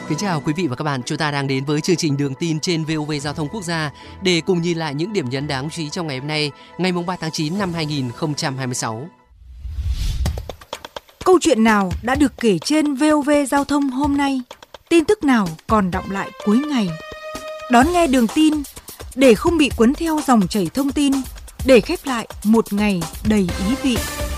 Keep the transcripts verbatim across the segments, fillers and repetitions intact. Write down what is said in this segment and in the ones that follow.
Kính chào quý vị và các bạn, chúng ta đang đến với chương trình Đường tin trên vê o vê Giao thông Quốc gia để cùng nhìn lại những điểm nhấn đáng chú ý trong ngày hôm nay, ngày ba tháng chín năm hai nghìn không trăm hai mươi sáu. Câu chuyện nào đã được kể trên vê o vê Giao thông hôm nay? Tin tức nào còn đọng lại cuối ngày? Đón nghe Đường tin để không bị cuốn theo dòng chảy thông tin, để khép lại một ngày đầy ý vị.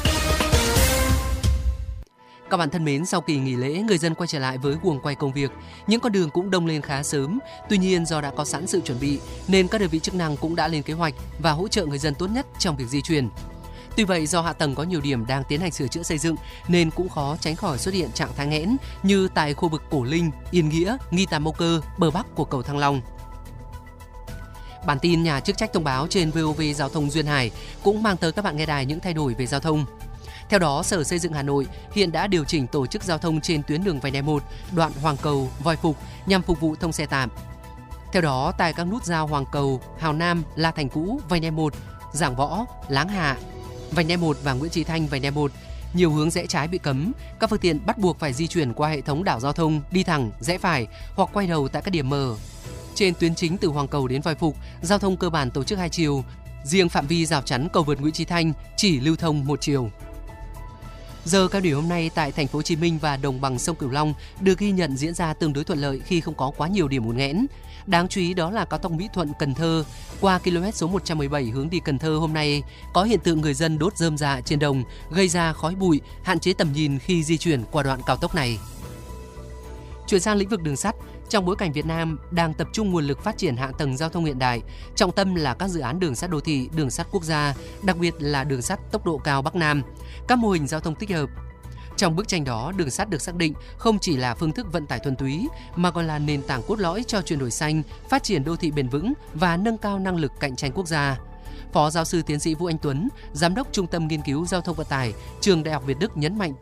Các bạn thân mến, sau kỳ nghỉ lễ, người dân quay trở lại với guồng quay công việc. Những con đường cũng đông lên khá sớm. Tuy nhiên, do đã có sẵn sự chuẩn bị, nên các đơn vị chức năng cũng đã lên kế hoạch và hỗ trợ người dân tốt nhất trong việc di chuyển. Tuy vậy, do hạ tầng có nhiều điểm đang tiến hành sửa chữa xây dựng, nên cũng khó tránh khỏi xuất hiện trạng thái nghẽn như tại khu vực Cổ Linh, Yên Nghĩa, Nghi Tàm Âu Cơ, bờ bắc của cầu Thăng Long. Bản tin nhà chức trách thông báo trên vê o vê Giao thông Duyên Hải cũng mang tới các bạn nghe đài những thay đổi về giao thông. Theo đó, Sở Xây dựng Hà Nội hiện đã điều chỉnh tổ chức giao thông trên tuyến đường vành đai một, đoạn Hoàng Cầu, Voi Phục nhằm phục vụ thông xe tạm. Theo đó, tại các nút giao Hoàng Cầu, Hào Nam, La Thành Cũ, vành đai một, Giảng Võ, Láng Hạ, vành đai một và Nguyễn Chí Thanh, vành đai một, nhiều hướng rẽ trái bị cấm. Các phương tiện bắt buộc phải di chuyển qua hệ thống đảo giao thông, đi thẳng, rẽ phải hoặc quay đầu tại các điểm mở. Trên tuyến chính từ Hoàng Cầu đến Voi Phục, giao thông cơ bản tổ chức hai chiều. Riêng phạm vi rào chắn cầu vượt Nguyễn Chí Thanh chỉ lưu thông một chiều. Giờ cao điểm hôm nay tại thành phố Hồ Chí Minh và đồng bằng sông Cửu Long được ghi nhận diễn ra tương đối thuận lợi khi không có quá nhiều điểm ùn nghẽn. Đáng chú ý đó là cao tốc Mỹ Thuận - Cần Thơ qua km số một trăm mười bảy hướng đi Cần Thơ hôm nay có hiện tượng người dân đốt rơm rạ trên đồng gây ra khói bụi, hạn chế tầm nhìn khi di chuyển qua đoạn cao tốc này. Chuyển sang lĩnh vực đường sắt, trong bối cảnh Việt Nam đang tập trung nguồn lực phát triển hạ tầng giao thông hiện đại, trọng tâm là các dự án đường sắt đô thị, đường sắt quốc gia, đặc biệt là đường sắt tốc độ cao Bắc Nam, các mô hình giao thông tích hợp. Trong bức tranh đó, đường sắt được xác định không chỉ là phương thức vận tải thuần túy mà còn là nền tảng cốt lõi cho chuyển đổi xanh, phát triển đô thị bền vững và nâng cao năng lực cạnh tranh quốc gia. Phó giáo sư tiến sĩ Vũ Anh Tuấn, giám đốc Trung tâm Nghiên cứu Giao thông Vận tải, Trường Đại học Việt Đức nhấn mạnh